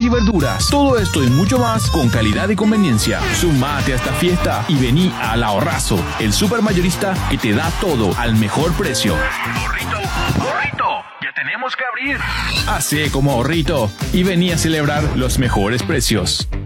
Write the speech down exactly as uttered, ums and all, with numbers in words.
y verduras. Todo esto y mucho más con calidad y conveniencia. Sumate a esta fiesta y vení al Ahorrazo, el supermayorista que te da todo al mejor precio. Ahorrito, ahorrito, ya tenemos que abrir. Hacé como Ahorrito y vení a celebrar los mejores precios.